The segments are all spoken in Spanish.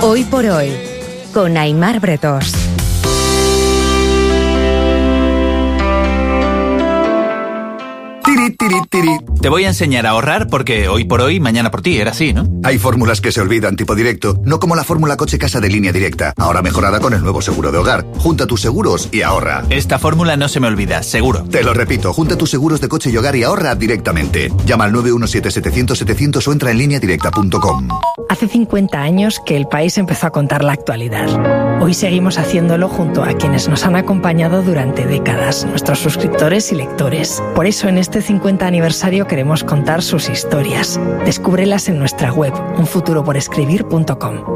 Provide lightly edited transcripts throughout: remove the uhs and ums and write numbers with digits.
Hoy por hoy, con Aimar Bretos. Te voy a enseñar a ahorrar porque hoy por hoy, mañana por ti, era así, ¿no? Hay fórmulas que se olvidan tipo directo, no como la fórmula coche-casa de Línea Directa, ahora mejorada con el nuevo seguro de hogar. Junta tus seguros y ahorra. Esta fórmula no se me olvida, seguro. Te lo repito, junta tus seguros de coche y hogar y ahorra directamente. Llama al 917-700-700 o entra en lineadirecta.com. Hace 50 años que el país empezó a contar la actualidad. Hoy seguimos haciéndolo junto a quienes nos han acompañado durante décadas, nuestros suscriptores y lectores. Por eso en este 50 aniversario queremos contar sus historias. Descúbrelas en nuestra web, unfuturoporescribir.com.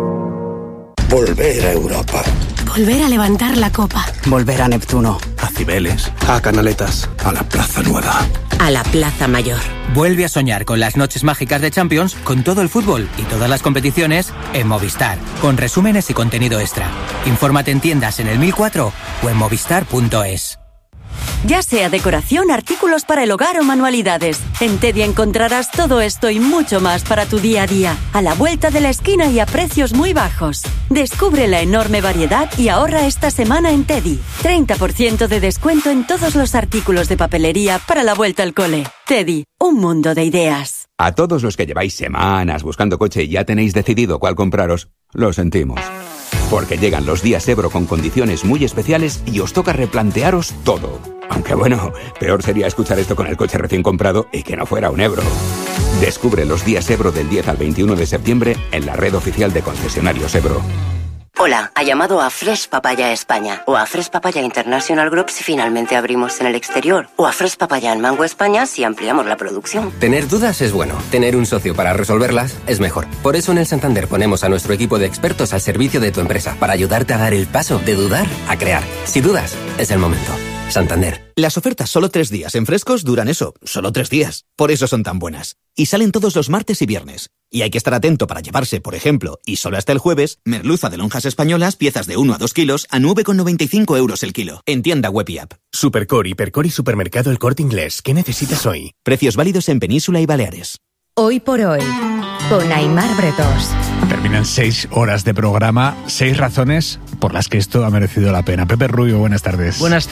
Volver a Europa. Volver a levantar la copa. Volver a Neptuno. A Cibeles. A Canaletas. A la Plaza Nueva. A la Plaza Mayor. Vuelve a soñar con las noches mágicas de Champions, con todo el fútbol y todas las competiciones en Movistar, con resúmenes y contenido extra. Infórmate en tiendas en el 1004 o en movistar.es. Ya sea decoración, artículos para el hogar o manualidades, en Teddy encontrarás todo esto y mucho más para tu día a día, a la vuelta de la esquina y a precios muy bajos. Descubre la enorme variedad y ahorra esta semana en Teddy. 30% de descuento en todos los artículos de papelería para la vuelta al cole. Teddy, un mundo de ideas. A todos los que lleváis semanas buscando coche y ya tenéis decidido cuál compraros, lo sentimos. Porque llegan los días Ebro con condiciones muy especiales y os toca replantearos todo. Aunque bueno, peor sería escuchar esto con el coche recién comprado y que no fuera un Ebro. Descubre los días Ebro del 10 al 21 de septiembre en la red oficial de concesionarios Ebro. Hola, ha llamado a Fresh Papaya España o a Fresh Papaya International Group si finalmente abrimos en el exterior o a Fresh Papaya en Mango España si ampliamos la producción. Tener dudas es bueno, tener un socio para resolverlas es mejor. Por eso en el Santander ponemos a nuestro equipo de expertos al servicio de tu empresa para ayudarte a dar el paso de dudar a crear. Si dudas, es el momento. Santander. Las ofertas solo 3 días en Frescos duran eso, solo 3 días. Por eso son tan buenas. Y salen todos los martes y viernes. Y hay que estar atento para llevarse, por ejemplo, y solo hasta el jueves, merluza de lonjas españolas, piezas de 1 a 2 kilos, a 9,95 € el kilo. En tienda web y app. Supercore, Hipercore y Supermercado El Corte Inglés. ¿Qué necesitas hoy? Precios válidos en Península y Baleares. Hoy por hoy, con Aimar Bretos. Terminan 6 horas de programa, 6 razones por las que esto ha merecido la pena. Pepe Rubio, buenas tardes. Buenas.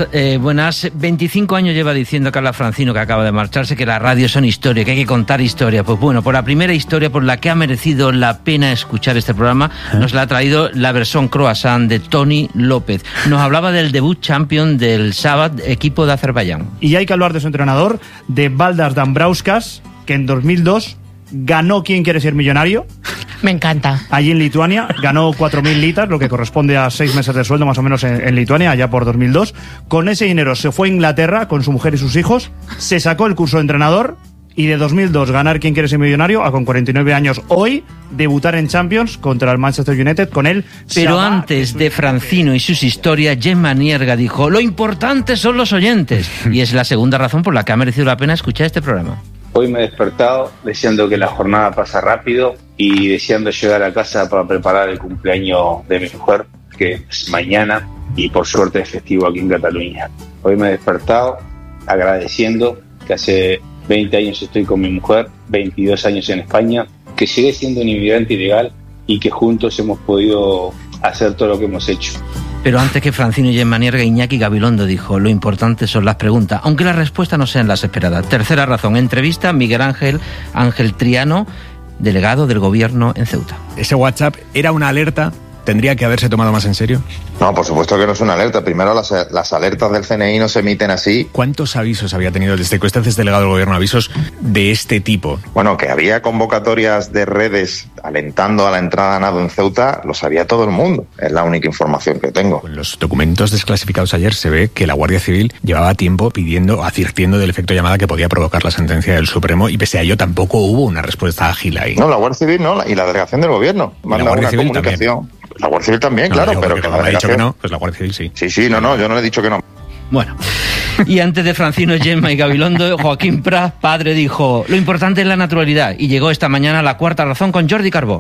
25 años lleva diciendo Carla Francino, que acaba de marcharse, que la radio son historia, que hay que contar historia. Pues bueno, por la primera historia por la que ha merecido la pena escuchar este programa, nos la ha traído la versión croissant de Toni López. Nos hablaba del debut champion del sábado, equipo de Azerbaiyán. Y hay que hablar de su entrenador, de Valdas Dambrauskas, que en 2002 ganó ¿Quién quiere ser millonario? Me encanta. Allí en Lituania, ganó 4.000 litas, lo que corresponde a 6 meses de sueldo más o menos en Lituania, allá por 2002. Con ese dinero se fue a Inglaterra con su mujer y sus hijos, se sacó el curso de entrenador y de 2002 ganar ¿Quién quiere ser millonario? A con 49 años hoy debutar en Champions contra el Manchester United con él. Pero antes de Francino y sus historias, Gemma Nierga dijo: lo importante son los oyentes. Y es la segunda razón por la que ha merecido la pena escuchar este programa. Hoy me he despertado deseando que la jornada pase rápido y deseando llegar a casa para preparar el cumpleaños de mi mujer, que es mañana y por suerte es festivo aquí en Cataluña. Hoy me he despertado agradeciendo que hace 20 años estoy con mi mujer, 22 años en España, que llegué siendo un inmigrante ilegal y que juntos hemos podido hacer todo lo que hemos hecho. Pero antes que Francino y Gemma Nierga, Iñaki Gabilondo dijo: lo importante son las preguntas, aunque las respuestas no sean las esperadas. Tercera razón, entrevista a Miguel Ángel Triano, delegado del gobierno en Ceuta. Ese WhatsApp era una alerta. ¿Tendría que haberse tomado más en serio? No, por supuesto que no es una alerta. Primero, las alertas del CNI no se emiten así. ¿Cuántos avisos había tenido desde que usted es delegado del gobierno, avisos de este tipo? Bueno, que había convocatorias de redes alentando a la entrada a nado en Ceuta, lo sabía todo el mundo. Es la única información que tengo. En los documentos desclasificados ayer se ve que la Guardia Civil llevaba tiempo advirtiendo del efecto llamada que podía provocar la sentencia del Supremo, y pese a ello tampoco hubo una respuesta ágil ahí. No, la Guardia Civil no, y la delegación del gobierno. Manda una comunicación. También. La Guardia Civil también, claro, pero que la delegación... ha dicho que no, pues la Guardia Civil sí. Sí, no, yo no le he dicho que no. Bueno, y antes de Francino, Gemma y Gabilondo, Joaquín Prat, padre, dijo: lo importante es la naturalidad. Y llegó esta mañana la cuarta razón con Jordi Carbó.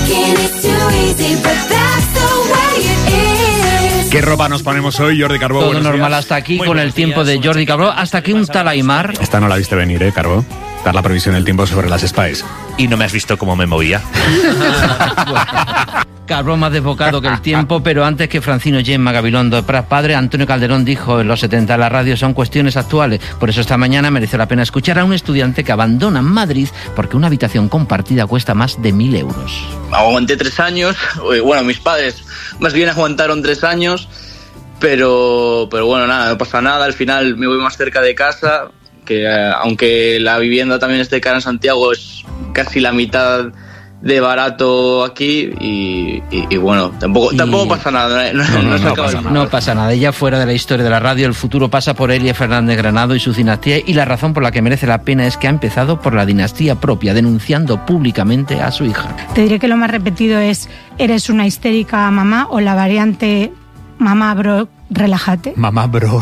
¿Qué ropa nos ponemos hoy, Jordi Carbó? Todo normal hasta aquí, con el tiempo de Jordi Carbó, hasta que un tal Aimar... Esta no la viste venir, Carbó. Dar la previsión del tiempo sobre las SPAES. Y no me has visto cómo me movía. Carbón más desbocado que el tiempo, pero antes que Francino Gemma Gabilondo Prat padre, Antonio Calderón dijo en los 70: la radio son cuestiones actuales. Por eso esta mañana merece la pena escuchar a un estudiante que abandona Madrid porque una habitación compartida cuesta más de 1.000 euros. Aguanté 3 años, bueno, mis padres más bien aguantaron 3 años, pero bueno, nada, no pasa nada, al final me voy más cerca de casa, que aunque la vivienda también esté cara en Santiago, es casi la mitad de barato aquí y bueno, tampoco pasa nada. No pasa nada. Y ya fuera de la historia de la radio, el futuro pasa por Elia Fernández Granado y su dinastía, y la razón por la que merece la pena es que ha empezado por la dinastía propia, denunciando públicamente a su hija. Te diré que lo más repetido es: eres una histérica mamá, o la variante mamá bro, relájate. Mamá bro.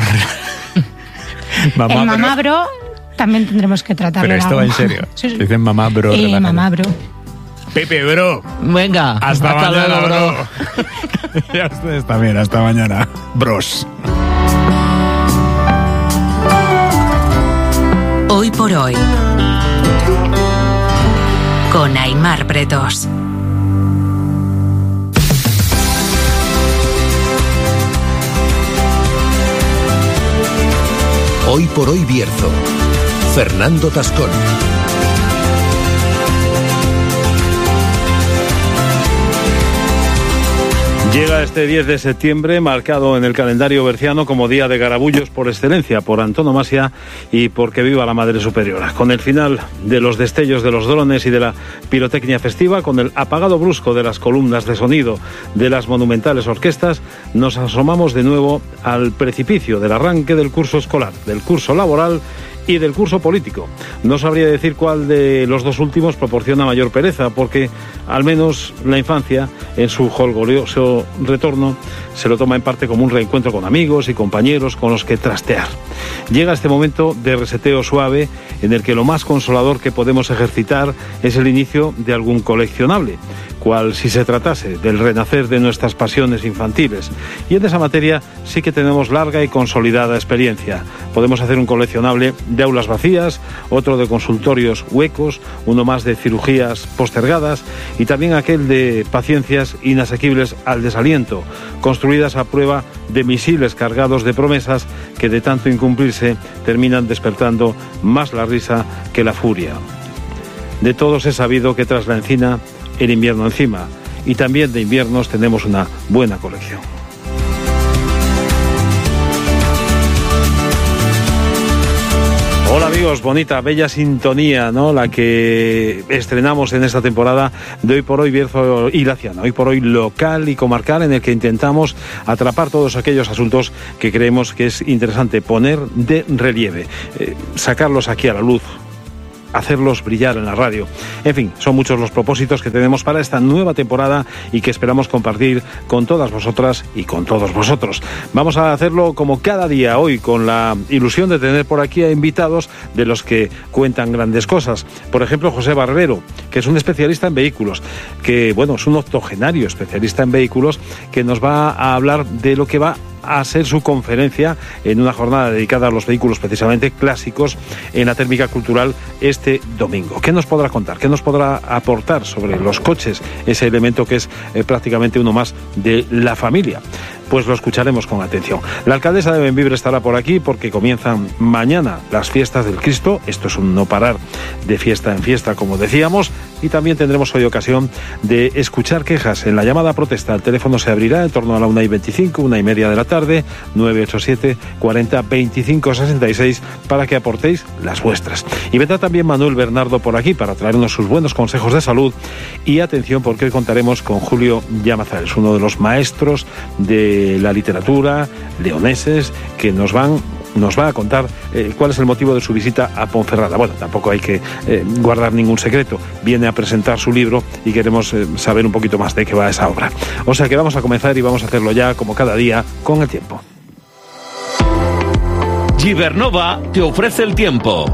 Mamá bro también tendremos que tratarlo. Pero esto va en serio. Sí. Dicen mamá bro. Mamá bro. Pepe, bro. Venga, hasta mañana, luego, bro. Y a ustedes también, hasta mañana, bros. Hoy por hoy, con Aimar Bretos. Hoy por hoy Bierzo. Fernando Tascón. Llega este 10 de septiembre, marcado en el calendario berciano como Día de Garabullos por excelencia, por antonomasia y porque viva la Madre Superiora. Con el final de los destellos de los drones y de la pirotecnia festiva, con el apagado brusco de las columnas de sonido de las monumentales orquestas, nos asomamos de nuevo al precipicio del arranque del curso escolar, del curso laboral y del curso político. No sabría decir cuál de los dos últimos proporciona mayor pereza, porque al menos la infancia, en su jolgorioso retorno, se lo toma en parte como un reencuentro con amigos y compañeros con los que trastear. Llega este momento de reseteo suave en el que lo más consolador que podemos ejercitar es el inicio de algún coleccionable, cual si se tratase del renacer de nuestras pasiones infantiles. Y en esa materia sí que tenemos larga y consolidada experiencia. Podemos hacer un coleccionable de aulas vacías, otro de consultorios huecos, uno más de cirugías postergadas y también aquel de paciencias inasequibles al desaliento, construidas a prueba de misiles cargados de promesas que de tanto incumplirse terminan despertando más la risa que la furia. De todos es sabido que tras la encina, el invierno encima, y también de inviernos tenemos una buena colección. Hola amigos, bonita, bella sintonía, ¿no? La que estrenamos en esta temporada de Hoy por Hoy Bierzo y Laciano. Hoy por Hoy local y comarcal, en el que intentamos atrapar todos aquellos asuntos que creemos que es interesante poner de relieve, sacarlos aquí a la luz, hacerlos brillar en la radio. En fin, son muchos los propósitos que tenemos para esta nueva temporada y que esperamos compartir con todas vosotras y con todos vosotros. Vamos a hacerlo como cada día hoy, con la ilusión de tener por aquí a invitados de los que cuentan grandes cosas. Por ejemplo, José Barbero, que es un especialista en vehículos, que bueno, es un octogenario especialista en vehículos, que nos va a hablar de lo que va a ser su conferencia en una jornada dedicada a los vehículos precisamente clásicos en la Térmica Cultural este domingo. ¿Qué nos podrá contar? ¿Qué nos podrá aportar sobre los coches? Ese elemento que es prácticamente uno más de la familia. Pues lo escucharemos con atención. La alcaldesa de Bembibre estará por aquí porque comienzan mañana las fiestas del Cristo. Esto es un no parar de fiesta en fiesta, como decíamos, y también tendremos hoy ocasión de escuchar quejas en la llamada a protesta. El teléfono se abrirá en torno a la 1:25, 1:30 de la tarde, 987 40 25 66, para que aportéis las vuestras. Y vendrá también Manuel Bernardo por aquí para traernos sus buenos consejos de salud. Y atención, porque hoy contaremos con Julio Llamazares, uno de los maestros de la literatura leoneses, que nos va a contar cuál es el motivo de su visita a Ponferrada. Bueno, tampoco hay que guardar ningún secreto. Viene a presentar su libro y queremos saber un poquito más de qué va esa obra. O sea que vamos a comenzar y vamos a hacerlo ya, como cada día, con el tiempo. Gibernova te ofrece el tiempo,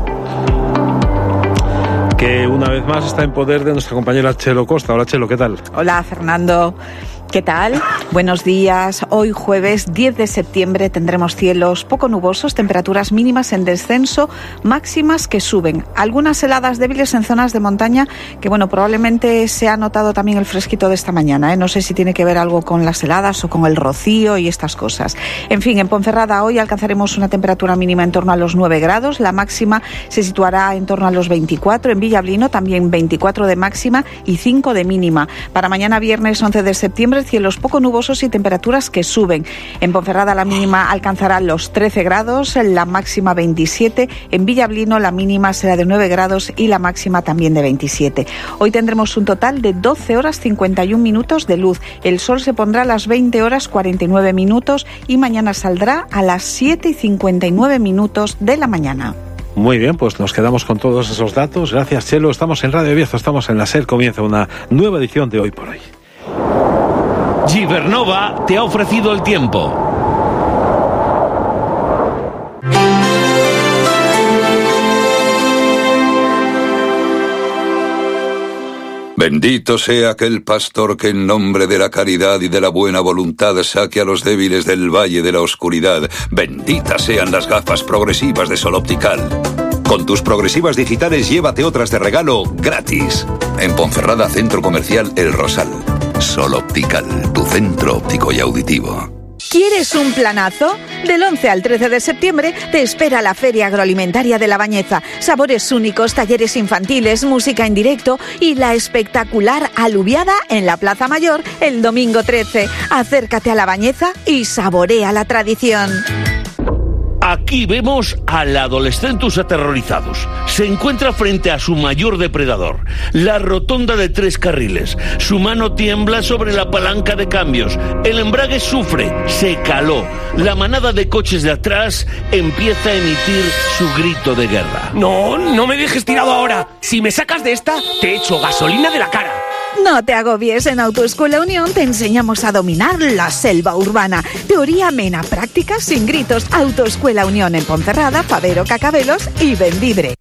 que una vez más está en poder de nuestra compañera Chelo Costa. Hola Chelo, ¿qué tal? Hola Fernando. ¿Qué tal? Buenos días. Hoy jueves 10 de septiembre tendremos cielos poco nubosos, temperaturas mínimas en descenso, máximas que suben. Algunas heladas débiles en zonas de montaña que, bueno, probablemente se ha notado también el fresquito de esta mañana, ¿eh? No sé si tiene que ver algo con las heladas o con el rocío y estas cosas. En fin, en Ponferrada hoy alcanzaremos una temperatura mínima en torno a los 9 grados, la máxima se situará en torno a los 24, en Villablino también 24 de máxima y 5 de mínima. Para mañana viernes 11 de septiembre, cielos poco nubosos y temperaturas que suben. En Ponferrada la mínima alcanzará los 13 grados, la máxima 27. En Villablino la mínima será de 9 grados y la máxima también de 27. Hoy tendremos un total de 12 horas 51 minutos de luz. El sol se pondrá a las 20 horas 49 minutos y mañana saldrá a las 7 y 59 minutos de la mañana. Muy bien, pues nos quedamos con todos esos datos. Gracias, Chelo. Estamos en Radio Bierzo, estamos en la SER. Comienza una nueva edición de Hoy por Hoy. Gibernova te ha ofrecido el tiempo. Bendito sea aquel pastor que en nombre de la caridad y de la buena voluntad saque a los débiles del valle de la oscuridad. Benditas sean las gafas progresivas de Sol Optical. Con tus progresivas digitales llévate otras de regalo gratis. En Ponferrada, Centro Comercial El Rosal. Sol Optical, tu centro óptico y auditivo. ¿Quieres un planazo? Del 11 al 13 de septiembre te espera la Feria Agroalimentaria de La Bañeza. Sabores únicos, talleres infantiles, música en directo y la espectacular alubiada en la Plaza Mayor el domingo 13. Acércate a La Bañeza y saborea la tradición. Aquí vemos al adolescentus aterrorizados. Se encuentra frente a su mayor depredador, la rotonda de 3 carriles. Su mano tiembla sobre la palanca de cambios. El embrague sufre, se caló. La manada de coches de atrás empieza a emitir su grito de guerra. No, no me dejes tirado ahora. Si me sacas de esta, te echo gasolina de la cara. No te agobies, en Autoescuela Unión te enseñamos a dominar la selva urbana. Teoría amena, práctica sin gritos. Autoescuela Unión en Ponferrada, Fabero, Cacabelos y Bembibre.